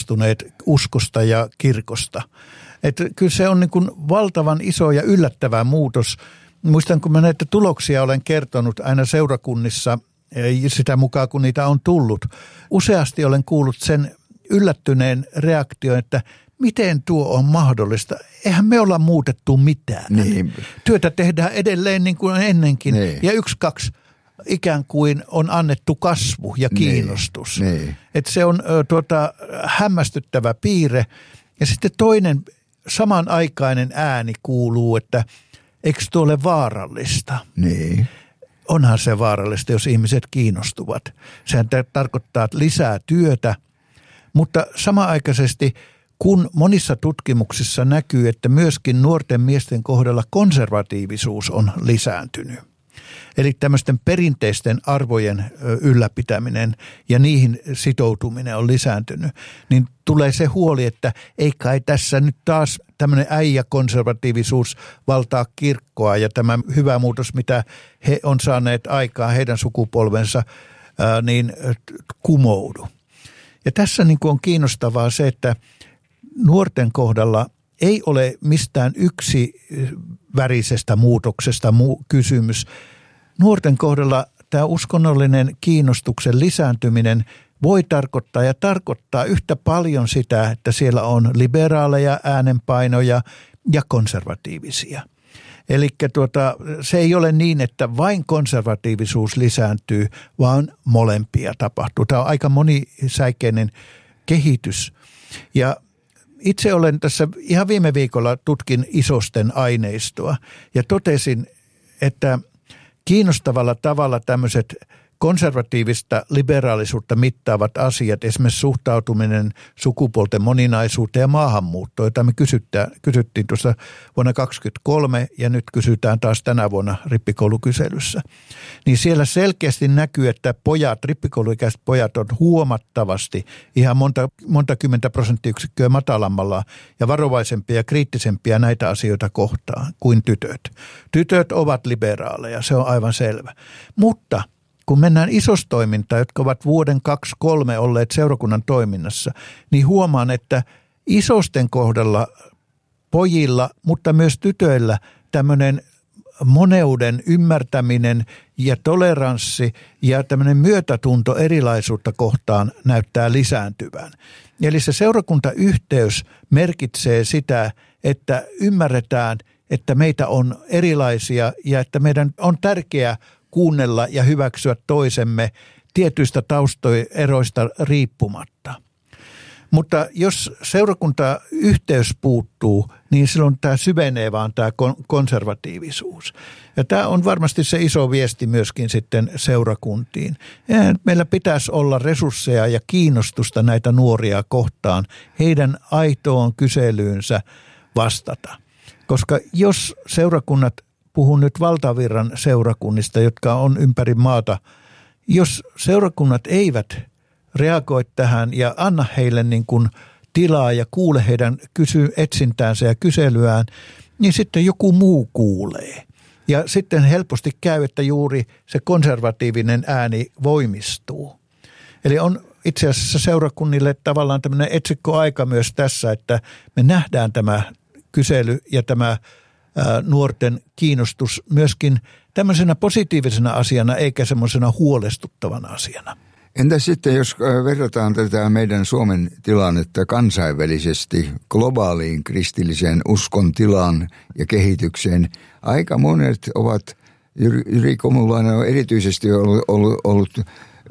kiinnostuneet uskosta ja kirkosta. Että kyllä se on niin kuin valtavan iso ja yllättävä muutos. Muistan, kun mä näitä tuloksia olen kertonut aina seurakunnissa sitä mukaan, kun niitä on tullut. Useasti olen kuullut sen yllättyneen reaktion, että miten tuo on mahdollista? Eihän me olla muutettu mitään. Niin. Työtä tehdään edelleen niin kuin ennenkin. Niin. Ja 1-2 ikään kuin on annettu kasvu ja kiinnostus. Niin. Että se on hämmästyttävä piirre. Ja sitten toinen samanaikainen ääni kuuluu, että eikö tuo ole vaarallista? Niin. Onhan se vaarallista, jos ihmiset kiinnostuvat. Sehän tarkoittaa lisää työtä, mutta samanaikaisesti kun monissa tutkimuksissa näkyy, että myöskin nuorten miesten kohdalla konservatiivisuus on lisääntynyt. Eli tämmöisten perinteisten arvojen ylläpitäminen ja niihin sitoutuminen on lisääntynyt, niin tulee se huoli, että ei kai tässä nyt taas tämmöinen äijäkonservatiivisuus valtaa kirkkoa ja tämä hyvä muutos, mitä he on saaneet aikaan heidän sukupolvensa, niin kumoudu. Ja tässä niin kuin on kiinnostavaa se, että nuorten kohdalla ei ole mistään yksivärisestä muutoksesta kysymys. Nuorten kohdalla tämä uskonnollinen kiinnostuksen lisääntyminen voi tarkoittaa yhtä paljon sitä, että siellä on liberaaleja äänenpainoja ja konservatiivisia. Eli se ei ole niin, että vain konservatiivisuus lisääntyy, vaan molempia tapahtuu. Tämä on aika monisäikeinen kehitys. Ja itse olen tässä ihan viime viikolla tutkin isosten aineistoa ja totesin, että kiinnostavalla tavalla tämmöiset konservatiivista liberaalisuutta mittaavat asiat, esimerkiksi suhtautuminen sukupuolten moninaisuuteen ja maahanmuuttoon, jota me kysyttiin tuossa vuonna 2023 ja nyt kysytään taas tänä vuonna rippikoulukyselyssä. Niin siellä selkeästi näkyy, että rippikouluikäiset pojat on huomattavasti ihan monta 10% matalammalla ja varovaisempia ja kriittisempiä näitä asioita kohtaan kuin tytöt. Tytöt ovat liberaaleja, se on aivan selvä. Mutta kun mennään isostoimintaan, jotka ovat vuoden 2023 olleet seurakunnan toiminnassa, niin huomaan, että isosten kohdalla pojilla, mutta myös tytöillä tämmöinen moneuden ymmärtäminen ja toleranssi ja tämmöinen myötätunto erilaisuutta kohtaan näyttää lisääntyvän. Eli se seurakuntayhteys merkitsee sitä, että ymmärretään, että meitä on erilaisia ja että meidän on tärkeää kuunnella ja hyväksyä toisemme tietyistä taustoeroista riippumatta. Mutta jos seurakuntayhteys puuttuu, niin silloin tämä syvenee vaan tämä konservatiivisuus. Ja tämä on varmasti se iso viesti myöskin sitten seurakuntiin. Meillä pitäisi olla resursseja ja kiinnostusta näitä nuoria kohtaan, heidän aitoon kyselyynsä vastata. Koska jos seurakunnat, puhun nyt valtavirran seurakunnista, jotka on ympäri maata, jos seurakunnat eivät reagoi tähän ja anna heille niin kuin tilaa ja kuule heidän etsintäänsä ja kyselyään, niin sitten joku muu kuulee. Ja sitten helposti käy, että juuri se konservatiivinen ääni voimistuu. Eli on itse asiassa seurakunnille tavallaan tämmöinen etsikkoaika myös tässä, että me nähdään tämä kysely ja tämä nuorten kiinnostus myöskin tämmöisenä positiivisena asiana eikä semmoisena huolestuttavana asiana. Entä sitten, jos verrataan tätä meidän Suomen tilannetta kansainvälisesti globaaliin kristilliseen uskon tilaan ja kehitykseen? Aika monet ovat, Jyri Komulainen on erityisesti ollut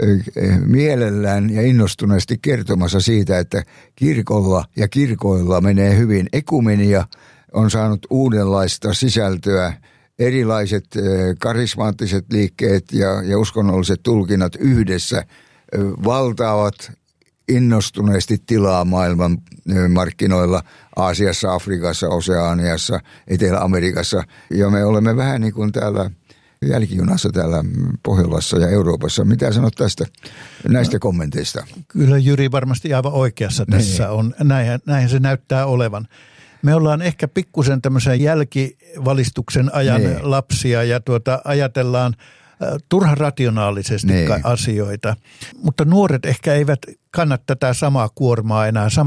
mielellään ja innostuneesti kertomassa siitä, että kirkolla ja kirkoilla menee hyvin. Ekumenia on saanut uudenlaista sisältöä, erilaiset karismaattiset liikkeet ja uskonnolliset tulkinnat yhdessä valtaavat innostuneesti tilaa maailman markkinoilla, Aasiassa, Afrikassa, Oseaniassa, Etelä-Amerikassa. Ja me olemme vähän niin kuin täällä jälkijunassa täällä Pohjolassa ja Euroopassa. Mitä sanot näistä kommenteista? Kyllä Jyri varmasti aivan oikeassa tässä on. Näinhän se näyttää olevan. Me ollaan ehkä pikkusen tämmöisen jälkivalistuksen ajan lapsia ja ajatellaan turhan rationaalisesti asioita. Mutta nuoret ehkä eivät kanna tätä samaa kuormaa enää